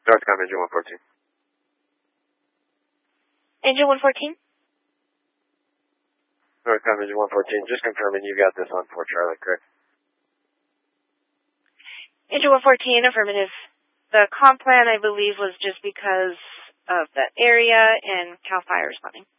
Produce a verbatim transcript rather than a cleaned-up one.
Northcom Engine one fourteen. Engine one fourteen? Northcom Engine one fourteen, just confirming you got this on Fort Charlie, correct? Engine one fourteen, affirmative. The comp plan, I believe, was just because of that area and CAL FIRE responding.